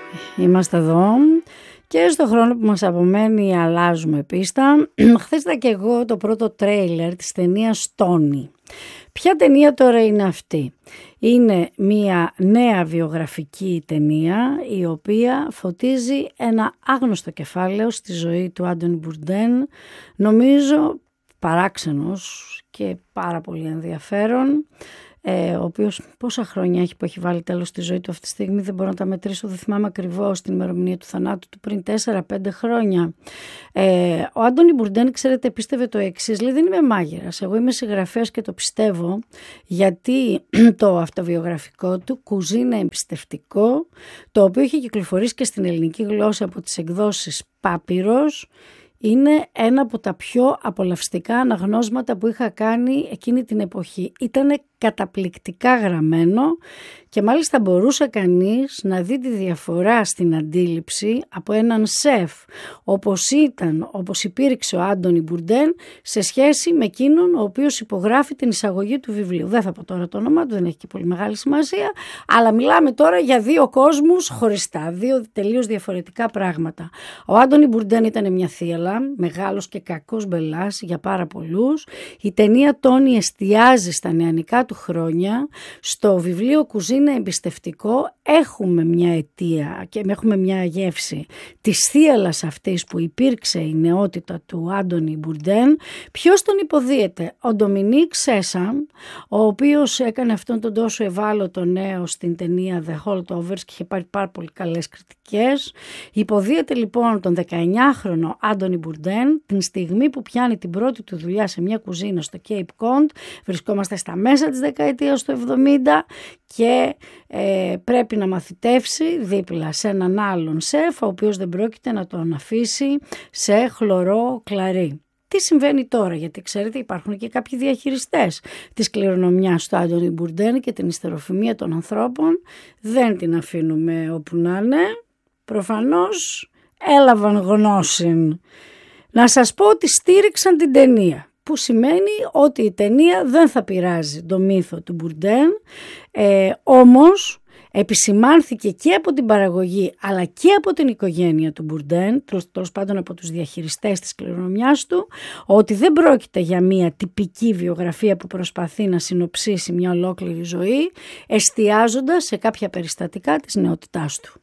Είμαστε εδώ και στο χρόνο που μας απομένει αλλάζουμε πίστα. Χθες είδα και εγώ το πρώτο τρέιλερ της ταινίας Tony. Ποια ταινία τώρα είναι αυτή? Είναι μια νέα βιογραφική ταινία η οποία φωτίζει ένα άγνωστο κεφάλαιο στη ζωή του Άντονι Μπουρντέν, νομίζω παράξενος και πάρα πολύ ενδιαφέρον, ο οποίος πόσα χρόνια έχει που έχει βάλει τέλος στη ζωή του αυτή τη στιγμή, δεν μπορώ να τα μετρήσω, δεν θυμάμαι ακριβώς την ημερομηνία του θανάτου του, πριν 4-5 χρόνια. Ο Άντονι Μπουρντέν, ξέρετε, πίστευε το εξής, λέει: δεν είμαι μάγειρας, εγώ είμαι συγγραφέας και το πιστεύω, γιατί το αυτοβιογραφικό του κουζίνα εμπιστευτικό, το οποίο έχει κυκλοφορήσει και στην ελληνική γλώσσα από τις εκδόσεις Πάπυρος, είναι ένα από τα πιο απολαυστικά αναγνώσματα που είχα κάνει εκείνη την εποχή. Ήτανε καταπληκτικά γραμμένο και μάλιστα μπορούσε κανείς να δει τη διαφορά στην αντίληψη από έναν σεφ όπως υπήρξε ο Άντονι Μπουρντέν σε σχέση με εκείνον ο οποίος υπογράφει την εισαγωγή του βιβλίου. Δεν θα πω τώρα το όνομα του, δεν έχει και πολύ μεγάλη σημασία, αλλά μιλάμε τώρα για δύο κόσμους χωριστά, δύο τελείως διαφορετικά πράγματα. Ο Άντονι Μπουρντέν ήταν μια θύελλα, μεγάλος και κακός μπελάς για πάρα πολλούς. Η ταινία Tony εστιάζει στα νεανικά του χρόνια. Στο βιβλίο Κουζίνα εμπιστευτικό έχουμε μια αιτία και έχουμε μια γεύση της θύελλας αυτής που υπήρξε η νεότητα του Άντονι Μπουρντέν. Ποιος τον υποδίεται? Ο Ντομινίκ Σέσαμ, ο οποίος έκανε αυτόν τον τόσο ευάλωτο νέο στην ταινία The Holdovers και είχε πάρει πάρα πολύ καλές κριτικές. Υποδίεται λοιπόν τον 19χρονο Άντονι Μπουρντέν την στιγμή που πιάνει την πρώτη του δουλειά σε μια κουζίνα στο Cape Cod. Βρισκόμαστε στα μέσα της δεκαετίας του 70 και πρέπει να μαθητεύσει δίπλα σε έναν άλλον σεφ, ο οποίος δεν πρόκειται να τον αφήσει σε χλωρό κλαρί. Τι συμβαίνει τώρα? Γιατί ξέρετε, υπάρχουν και κάποιοι διαχειριστές της κληρονομιάς του Άντονι Μπουρντέν και την ιστεροφημία των ανθρώπων δεν την αφήνουμε όπου να είναι. Προφανώς έλαβαν γνώση. Να σας πω ότι στήριξαν την ταινία, που σημαίνει ότι η ταινία δεν θα πειράζει το μύθο του Μπουρντέν, όμως επισημάνθηκε και από την παραγωγή αλλά και από την οικογένεια του Μπουρντέν, τέλος πάντων από τους διαχειριστές της κληρονομιάς του, ότι δεν πρόκειται για μια τυπική βιογραφία που προσπαθεί να συνοψίσει μια ολόκληρη ζωή, εστιάζοντας σε κάποια περιστατικά της νεότητάς του.